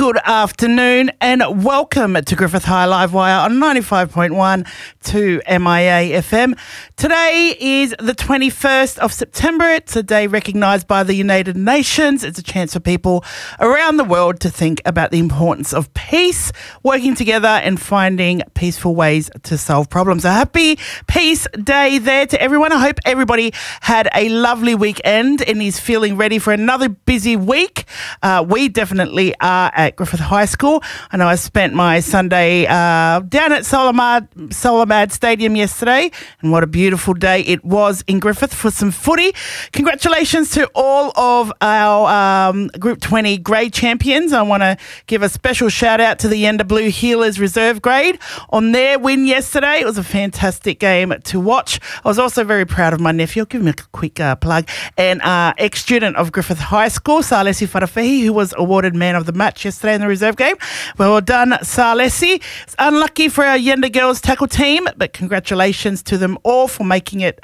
Good afternoon and welcome to Griffith High Live Wire on 95.1 to MIA FM. Today is the 21st of September. It's a day recognised by the United Nations. It's a chance for people around the world to think about the importance of peace, working together and finding peaceful ways to solve problems. A happy Peace Day there to everyone. I hope everybody had a lovely weekend and is feeling ready for another busy week. We definitely are at Griffith High School. I know I spent my Sunday down at Solomad Stadium yesterday, and what a beautiful day it was in Griffith for some footy. Congratulations to all of our Group 20 grade champions. I want to give a special shout out to the Yenda Blue Healers reserve grade on their win yesterday. It was a fantastic game to watch. I was also very proud of my nephew. I'll give him a quick plug. And ex-student of Griffith High School, Salesi Farafehi, who was awarded man of the match yesterday in the reserve game. Well done, Salesi. It's unlucky for our Yenda girls tackle team, but congratulations to them all for making it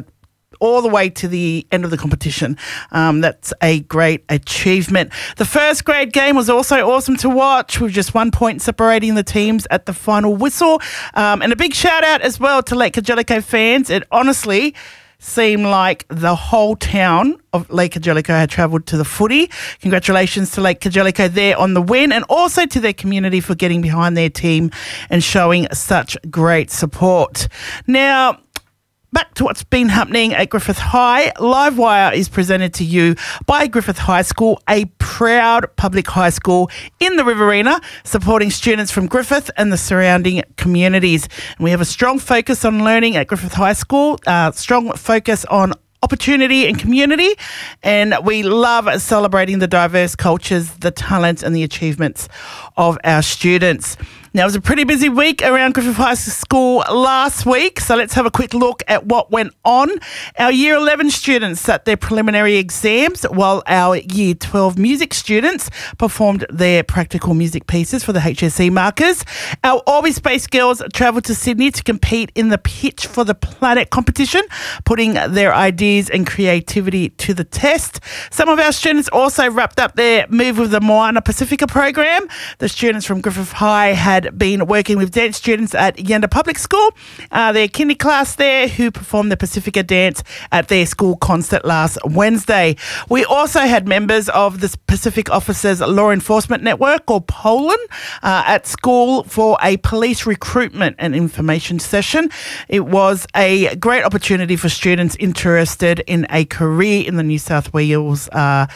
all the way to the end of the competition. That's a great achievement. The first grade game was also awesome to watch, with just 1 point separating the teams at the final whistle. And a big shout out as well to Lake Kajelico fans. It honestly seemed like the whole town of Lake Kajelico had travelled to the footy. Congratulations to Lake Kajelico there on the win, and also to their community for getting behind their team and showing such great support. Now, back to what's been happening at Griffith High. Livewire is presented to you by Griffith High School, a proud public high school in the Riverina, supporting students from Griffith and the surrounding communities. And we have a strong focus on learning at Griffith High School, strong focus on opportunity and community, and we love celebrating the diverse cultures, the talents and the achievements of our students. Now, it was a pretty busy week around Griffith High School last week, so let's have a quick look at what went on. Our Year 11 students sat their preliminary exams, while our Year 12 music students performed their practical music pieces for the HSC markers. Our Orbi Space girls travelled to Sydney to compete in the Pitch for the Planet competition, putting their ideas and creativity to the test. Some of our students also wrapped up their Move with the Moana Pacifica program. The students from Griffith High had been working with dance students at Yenda Public School, their kindy class there, who performed the Pacifica dance at their school concert last Wednesday. We also had members of the Pacific Officers Law Enforcement Network, or POLAN, at school for a police recruitment and information session. It was a great opportunity for students interested in a career in the New South Wales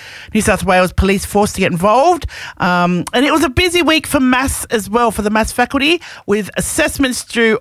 Police Force to get involved. And it was a busy week for maths as well, for the maths faculty, with assessments due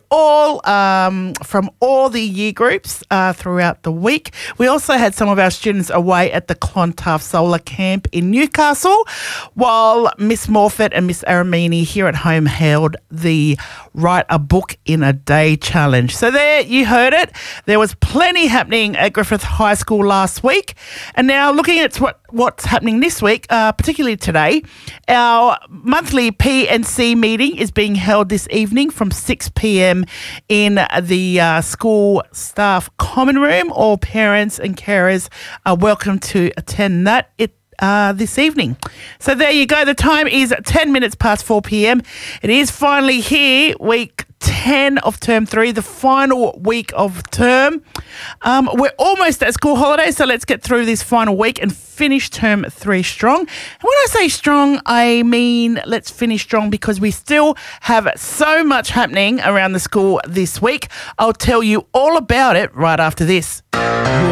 from all the year groups throughout the week. We also had some of our students away at the Clontarf Solar Camp in Newcastle, while Miss Morfitt and Miss Aramini here at home held the Write a Book in a Day challenge. So there, you heard it. There was plenty happening at Griffith High School last week. And now looking at what's happening this week, particularly today, our monthly P&C meeting is being held this evening from 6 p.m. in the school staff common room. All parents and carers are welcome to attend that this evening. So there you go. The time is 10 minutes past 4 p.m. It is finally here, week 10 of term 3, the final week of term. We're almost at school holidays, so let's get through this final week and finish term 3 strong. And when I say strong, I mean let's finish strong, because we still have so much happening around the school this week. I'll tell you all about it right after this.